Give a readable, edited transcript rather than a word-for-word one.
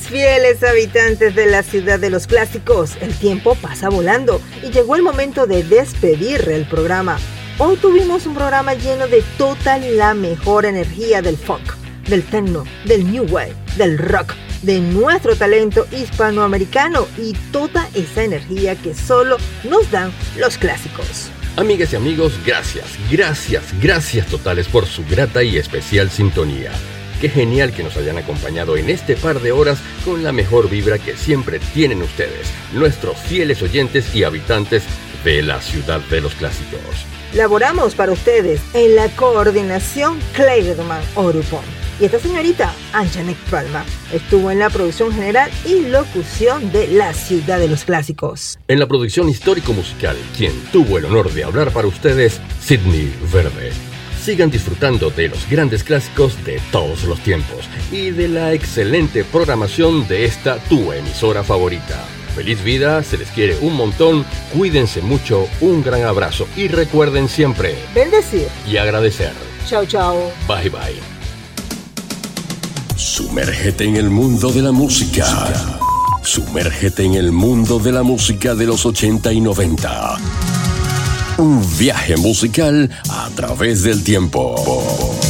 Mis fieles habitantes de la ciudad de los clásicos, el tiempo pasa volando y llegó el momento de despedir el programa. Hoy tuvimos un programa lleno de toda la mejor energía del funk, del techno, del new wave, del rock, de nuestro talento hispanoamericano y toda esa energía que solo nos dan los clásicos. Amigas y amigos, gracias totales por su grata y especial sintonía. Qué genial que nos hayan acompañado en este par de horas con la mejor vibra que siempre tienen ustedes, nuestros fieles oyentes y habitantes de la ciudad de los clásicos. Laboramos para ustedes en la coordinación Clayderman Orupon. Y esta señorita, Anjanek Palma, estuvo en la producción general y locución de la ciudad de los clásicos. En la producción histórico-musical, quien tuvo el honor de hablar para ustedes, Sidney Verde. Sigan disfrutando de los grandes clásicos de todos los tiempos y de la excelente programación de esta tu emisora favorita. Feliz vida, se les quiere un montón, cuídense mucho, un gran abrazo y recuerden siempre bendecir y agradecer. Chao, chao. Bye, bye. Sumérgete en el mundo de la música. Sumérgete en el mundo de la música de los 80 y 90. Un viaje musical a través del tiempo.